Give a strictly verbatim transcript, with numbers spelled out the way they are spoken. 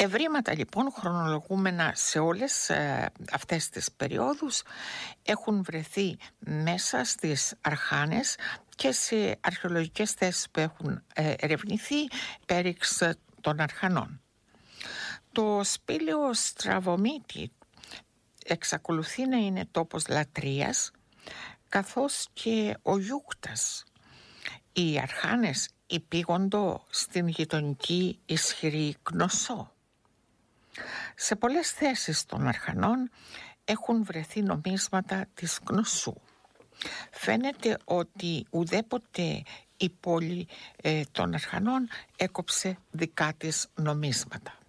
Ευρήματα λοιπόν χρονολογούμενα σε όλες ε, αυτές τις περιόδους έχουν βρεθεί μέσα στις Αρχάνες και σε αρχαιολογικές θέσεις που έχουν ε, ερευνηθεί πέριξ των Αρχανών. Το σπήλαιο Στραβομήτη εξακολουθεί να είναι τόπος λατρείας, καθώς και ο Γιούκτας. Οι Αρχάνες υπήγοντο στην γειτονική ισχυρή Κνωσσό. Σε πολλές θέσεις των Αρχανών έχουν βρεθεί νομίσματα της Κνωσσού. Φαίνεται ότι ουδέποτε η πόλη ε, των Αρχανών έκοψε δικά της νομίσματα.